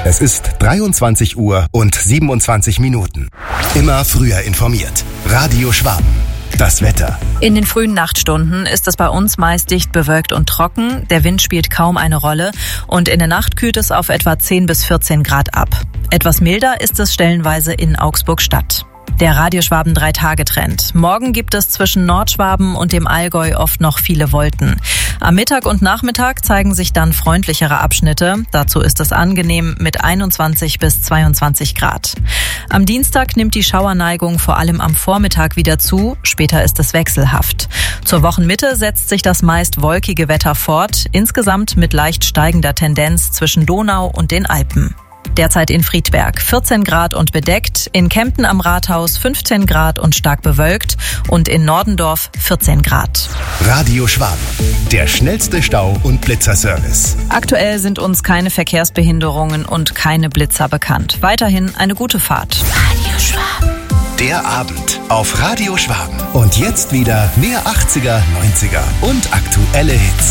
Es ist 23 Uhr und 27 Minuten. Immer früher informiert. Radio Schwaben. Das Wetter. In den frühen Nachtstunden ist es bei uns meist dicht bewölkt und trocken. Der Wind spielt kaum eine Rolle und in der Nacht kühlt es auf etwa 10 bis 14 Grad ab. Etwas milder ist es stellenweise in Augsburg-Stadt. Der Radio Schwaben 3-Tage-Trend. Morgen gibt es zwischen Nordschwaben und dem Allgäu oft noch viele Wolken. Am Mittag und Nachmittag zeigen sich dann freundlichere Abschnitte. Dazu ist es angenehm mit 21 bis 22 Grad. Am Dienstag nimmt die Schauerneigung vor allem am Vormittag wieder zu. Später ist es wechselhaft. Zur Wochenmitte setzt sich das meist wolkige Wetter fort. Insgesamt mit leicht steigender Tendenz zwischen Donau und den Alpen. Derzeit in Friedberg 14 Grad und bedeckt, in Kempten am Rathaus 15 Grad und stark bewölkt und in Nordendorf 14 Grad. Radio Schwaben, der schnellste Stau- und Blitzerservice. Aktuell sind uns keine Verkehrsbehinderungen und keine Blitzer bekannt. Weiterhin eine gute Fahrt. Radio Schwaben. Der Abend auf Radio Schwaben. Und jetzt wieder mehr 80er, 90er und aktuelle Hits.